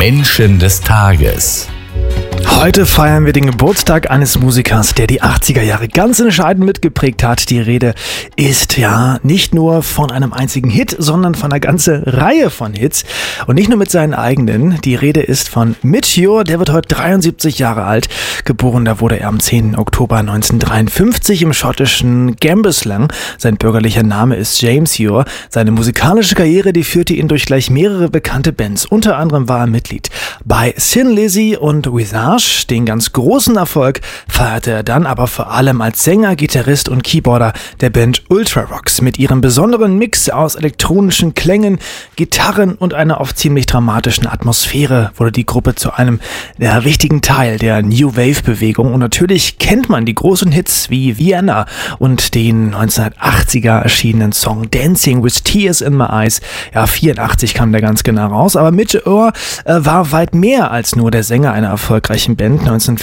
Menschen des Tages. Heute feiern wir den Geburtstag eines Musikers, der die 80er Jahre ganz entscheidend mitgeprägt hat. Die Rede ist ja nicht nur von einem einzigen Hit, sondern von einer ganzen Reihe von Hits. Und nicht nur mit seinen eigenen. Die Rede ist von Midge Ure, der wird heute 73 Jahre alt. Geboren, da wurde er am 10. Oktober 1953 im schottischen Cambuslang. Sein bürgerlicher Name ist James Ure. Seine musikalische Karriere, die führte ihn durch gleich mehrere bekannte Bands. Unter anderem war er Mitglied bei Thin Lizzy und Visage. Den ganz großen Erfolg feierte er dann aber vor allem als Sänger, Gitarrist und Keyboarder der Band Ultravox. Mit ihrem besonderen Mix aus elektronischen Klängen, Gitarren und einer oft ziemlich dramatischen Atmosphäre wurde die Gruppe zu einem der wichtigen Teil der New Wave-Bewegung. Und natürlich kennt man die großen Hits wie Vienna und den 1980er erschienenen Song Dancing with Tears in My Eyes. Ja, 84 kam der ganz genau raus, aber Midge Ure war weit mehr als nur der Sänger einer erfolgreichen Band.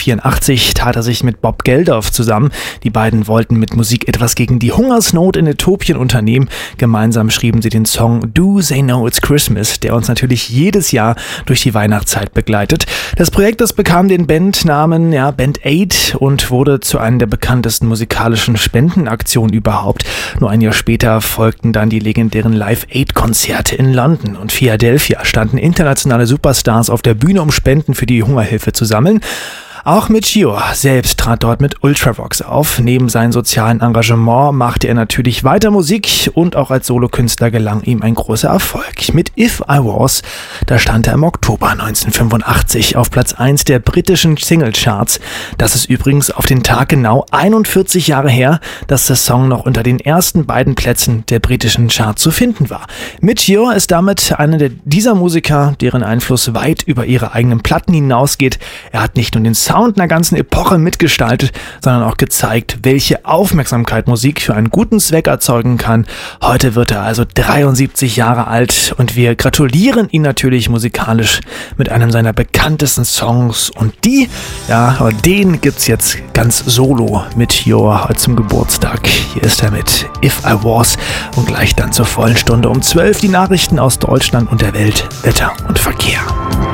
1984 tat er sich mit Bob Geldof zusammen. Die beiden wollten mit Musik etwas gegen die Hungersnot in Äthiopien unternehmen. Gemeinsam schrieben sie den Song Do They Know It's Christmas, der uns natürlich jedes Jahr durch die Weihnachtszeit begleitet. Das Projekt, das bekam den Bandnamen Band Aid und wurde zu einer der bekanntesten musikalischen Spendenaktionen überhaupt. Nur ein Jahr später folgten dann die legendären Live-Aid-Konzerte in London und Philadelphia. Standen internationale Superstars auf der Bühne, um Spenden für die Hungerhilfe zu sammeln. Auch Midge Ure selbst trat dort mit Ultravox auf. Neben seinem sozialen Engagement machte er natürlich weiter Musik und auch als Solokünstler gelang ihm ein großer Erfolg. Mit If I Was, da stand er im Oktober 1985 auf Platz 1 der britischen Singlecharts. Das ist übrigens auf den Tag genau 41 Jahre her, dass der Song noch unter den ersten beiden Plätzen der britischen Charts zu finden war. Midge Ure ist damit einer dieser Musiker, deren Einfluss weit über ihre eigenen Platten hinausgeht. Er hat nicht nur den Sound einer ganzen Epoche mitgestaltet, sondern auch gezeigt, welche Aufmerksamkeit Musik für einen guten Zweck erzeugen kann. Heute wird er also 73 Jahre alt und wir gratulieren ihn natürlich musikalisch mit einem seiner bekanntesten Songs und den gibt's jetzt ganz solo mit Ure heute zum Geburtstag. Hier ist er mit If I Was und gleich dann zur vollen Stunde um 12 die Nachrichten aus Deutschland und der Welt, Wetter und Verkehr.